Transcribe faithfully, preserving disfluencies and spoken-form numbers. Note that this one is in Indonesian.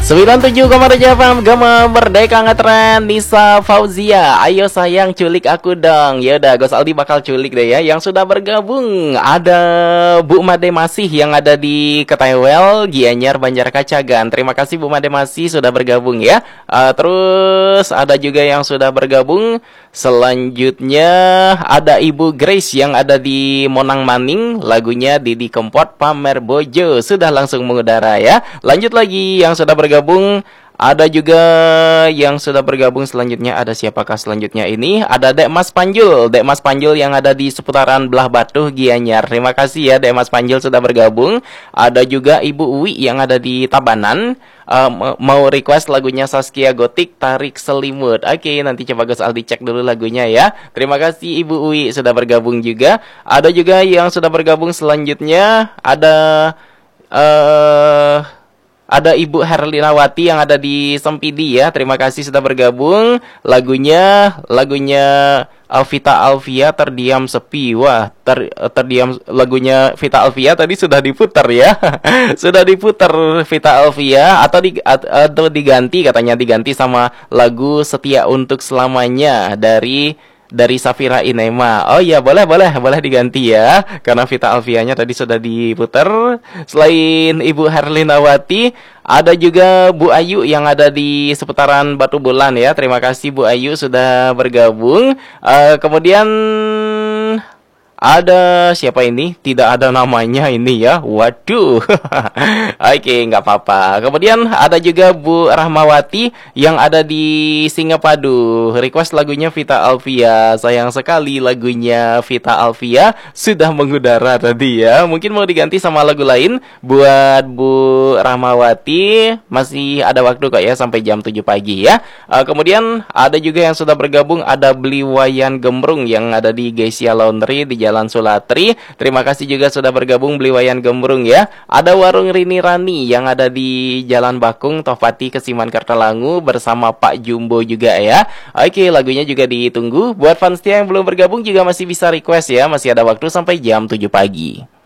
sembilan puluh tujuh koma tujuh F M Gema Merdeka ngetren. Nisa Fauzia, ayo sayang culik aku dong. Ya udah, Gus Aldi bakal culik deh ya. Yang sudah bergabung ada Bu Made Masih yang ada di Ketewel, Gianyar, Banjarkacagan. Terima kasih Bu Made Masih sudah bergabung ya. Uh, terus ada juga yang sudah bergabung. Selanjutnya ada Ibu Grace yang ada di Monang Maning. Lagunya Didi Kempot Pamer Bojo sudah langsung mengudara ya. Lanjut lagi yang sudah bergabung. Bergabung ada juga yang sudah bergabung. Selanjutnya ada siapakah selanjutnya ini? Ada Dek Mas Panjul, Dek Mas Panjul yang ada di seputaran Belah Batu Gianyar. Terima kasih ya Dek Mas Panjul sudah bergabung. Ada juga Ibu Uwi yang ada di Tabanan. Uh, mau request lagunya Saskia Gotik Tarik Selimut. Oke, nanti coba Gus Aldi cek dulu lagunya ya. Terima kasih Ibu Uwi sudah bergabung juga. Ada juga yang sudah bergabung selanjutnya. Ada eh uh, Ada Ibu Herlinawati yang ada di Sempidi ya. Terima kasih sudah bergabung. Lagunya Lagunya Vita Alvia Terdiam Sepi. Wah, ter, terdiam lagunya Vita Alvia tadi sudah diputar ya. Sudah diputar Vita Alvia atau di, atau diganti, katanya diganti sama lagu Setia Untuk Selamanya dari dari Safira Inema. Oh iya, boleh boleh boleh diganti ya, karena Vita Alfianya tadi sudah diputar. Selain Ibu Herlinawati, ada juga Bu Ayu yang ada di seputaran Batu Bulan ya. Terima kasih Bu Ayu sudah bergabung. uh, Kemudian ada siapa ini? Tidak ada namanya ini ya. Waduh. Oke, nggak apa-apa. Kemudian ada juga Bu Rahmawati yang ada di Singapadu. Request lagunya Vita Alvia. Sayang sekali lagunya Vita Alvia sudah mengudara tadi ya. Mungkin mau diganti sama lagu lain. Buat Bu Rahmawati masih ada waktu kok ya, sampai jam tujuh pagi ya. uh, Kemudian ada juga yang sudah bergabung. Ada Bliwayan Gembrung yang ada di Gesia Laundry di Jalan Sulatri. Terima kasih juga sudah bergabung Bliwayan Gembrung ya. Ada Warung Rini Rani yang ada di Jalan Bakung Tohpati Kesiman Kertalangu bersama Pak Jumbo juga ya. Oke, lagunya juga ditunggu. Buat fans yang belum bergabung juga masih bisa request ya. Masih ada waktu sampai jam tujuh pagi.